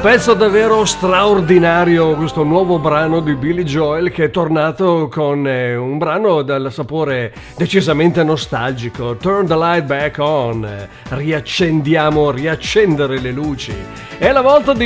Pezzo davvero straordinario, questo nuovo brano di Billy Joel, che è tornato con un brano dal sapore decisamente nostalgico. Turn the light back on, riaccendere le luci. È la volta di